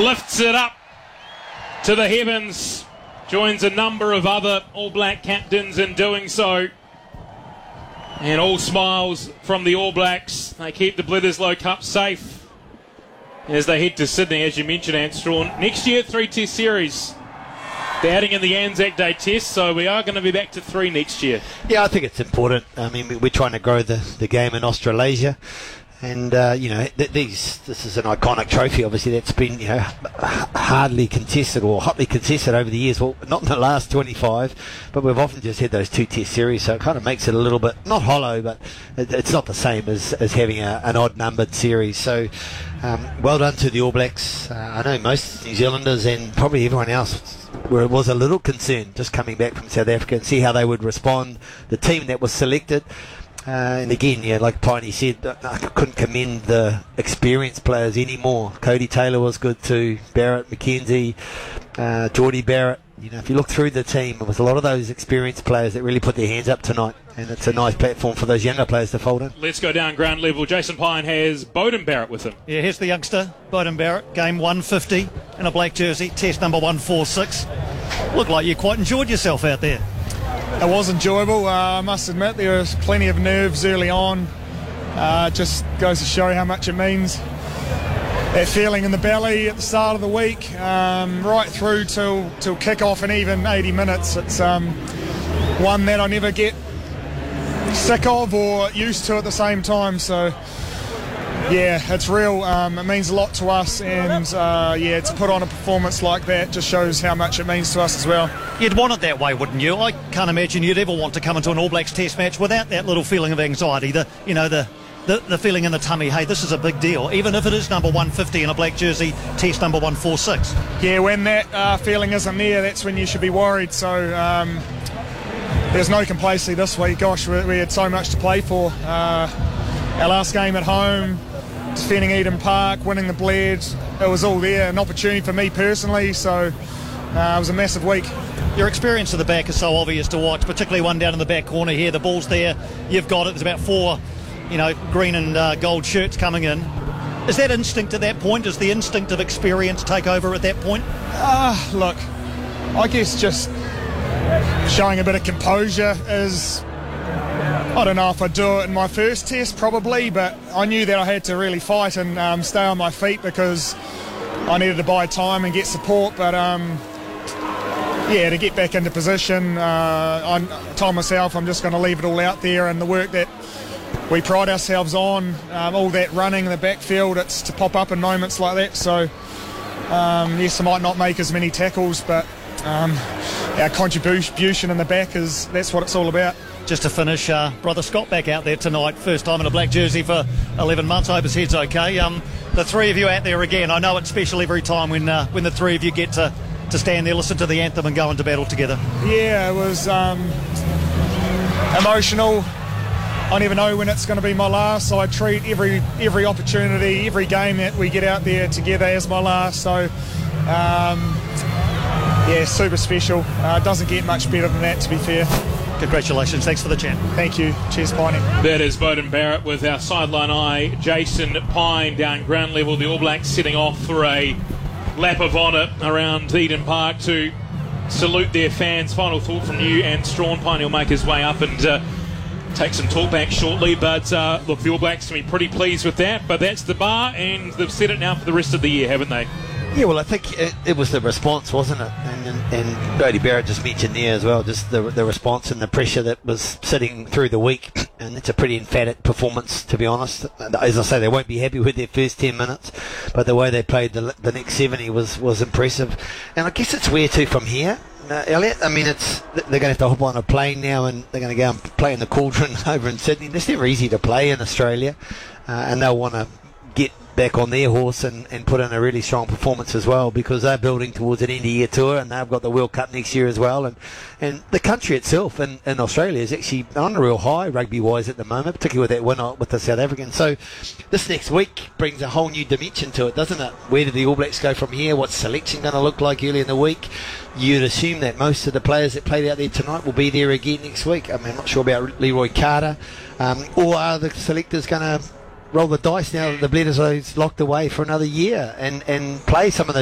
lifts it up to the heavens, joins a number of other All Black captains in doing so. And all smiles from the All Blacks. They keep the Bledisloe Cup safe as they head to Sydney, as you mentioned, Ant Strawn. Next year, 3-test series. They're adding in the Anzac Day test, so we are going to be back to 3 next year. Yeah, I think it's important. I mean, we're trying to grow the game in Australasia. And, this is an iconic trophy, obviously, that's been, hardly contested or hotly contested over the years. Well, not in the last 25, but we've often just had those 2-test series, so it kind of makes it a little bit, not hollow, but it's not the same as having an odd-numbered series. So, well done to the All Blacks. I know most New Zealanders and probably everyone else was a little concerned just coming back from South Africa and see how they would respond. The team that was selected. And again, like Piney said, I couldn't commend the experienced players anymore. Cody Taylor was good too, Barrett, McKenzie, Geordie Barrett. If you look through the team, it was a lot of those experienced players that really put their hands up tonight. And it's a nice platform for those younger players to fold in. Let's go down ground level. Jason Pine has Beauden Barrett with him. Yeah, here's the youngster, Beauden Barrett, game 150 in a black jersey, test number 146. Looked like you quite enjoyed yourself out there. It was enjoyable. I must admit there was plenty of nerves early on. Just goes to show how much it means. That feeling in the belly at the start of the week, right through till kick-off and even 80 minutes. It's one that I never get sick of or used to at the same time. So, yeah, it's real. It means a lot to us, and to put on a performance like that just shows how much it means to us as well. You'd want it that way, wouldn't you? I can't imagine you'd ever want to come into an All Blacks test match without that little feeling of anxiety, the feeling in the tummy, hey, this is a big deal, even if it is number 150 in a black jersey, test number 146. Yeah, when that feeling isn't there, that's when you should be worried. So there's no complacency this week. Gosh, we had so much to play for. Our last game at home, defending Eden Park, winning the Bled, it was all there, an opportunity for me personally, so it was a massive week. Your experience at the back is so obvious to watch, particularly one down in the back corner here. The ball's there, you've got it, there's about 4 green and gold shirts coming in. Is that instinct at that point? Does the instinct of experience take over at that point? Look, I guess just showing a bit of composure is... I don't know if I'd do it in my first test, probably, but I knew that I had to really fight and stay on my feet because I needed to buy time and get support. But, to get back into position, I told myself I'm just going to leave it all out there, and the work that we pride ourselves on, all that running in the backfield, it's to pop up in moments like that. So, yes, I might not make as many tackles, but our contribution in the back that's what it's all about. Just to finish, brother Scott back out there tonight, first time in a black jersey for 11 months. I hope his head's okay. The three of you out there again, I know it's special every time when the three of you get to stand there, listen to the anthem and go into battle together. Yeah, it was emotional. I never know when it's going to be my last, so I treat every opportunity, every game that we get out there together as my last. So, super special. It doesn't get much better than that, to be fair. Congratulations, thanks for the chat. Thank you. Cheers, Piney. That is Beauden Barrett with our sideline eye, Jason Pine down ground level. The All Blacks setting off for a lap of honour around Eden Park to salute their fans. Final thought from you and Strawn. Piney will make his way up and take some talk back shortly, but look, the All Blacks can be pretty pleased with that, but that's the bar, and they've set it now for the rest of the year, haven't they? Yeah, well, I think it was the response, wasn't it? And Cody Barrett just mentioned there as well, just the response and the pressure that was sitting through the week. And it's a pretty emphatic performance, to be honest. As I say, they won't be happy with their first 10 minutes, but the way they played the next 70 was impressive. And I guess it's where to from here, Elliot. I mean, they're going to have to hop on a plane now, and they're going to go and play in the Cauldron over in Sydney. It's never easy to play in Australia, and they'll want to get back on their horse and put in a really strong performance as well, because they're building towards an end-of-year tour, and they've got the World Cup next year as well, and the country itself in Australia is actually on a real high rugby-wise at the moment, particularly with that win with the South Africans. So this next week brings a whole new dimension to it, doesn't it? Where do the All Blacks go from here? What's selection going to look like early in the week? You'd assume that most of the players that played out there tonight will be there again next week. I mean, I'm not sure about Leroy Carter, or are the selectors going to roll the dice now that the Bledisloe's locked away for another year and play some of those